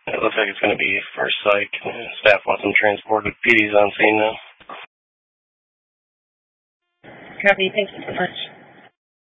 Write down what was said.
It looks like it's going to be first psych. Staff wants them transported. PD's on scene now. Copy. Thank you so much.